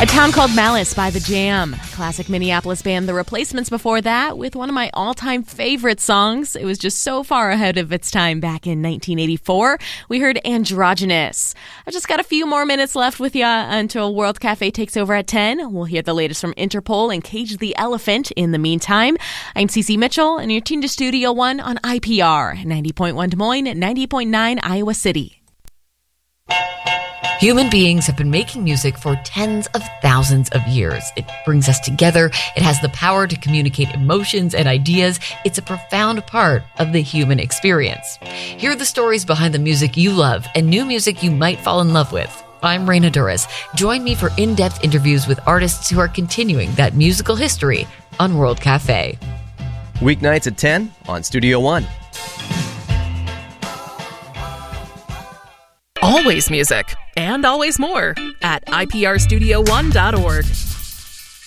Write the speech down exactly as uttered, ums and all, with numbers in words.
A Town Called Malice by The Jam. Classic Minneapolis band The Replacements before that with one of my all-time favorite songs. It was just so far ahead of its time back in nineteen eighty-four. We heard Androgynous. I just got a few more minutes left with ya until World Cafe takes over at ten. We'll hear the latest from Interpol and Cage the Elephant in the meantime. I'm Cece Mitchell, and you're tuned to Studio One on I P R, ninety point one Des Moines, ninety point nine Iowa City. Human beings have been making music for tens of thousands of years. It brings us together. It has the power to communicate emotions and ideas. It's a profound part of the human experience. Hear the stories behind the music you love and new music you might fall in love with. I'm Raina Duras. Join me for in-depth interviews with artists who are continuing that musical history on World Cafe. Weeknights at ten on Studio One. Always music, and always more, at I P R studio one dot org.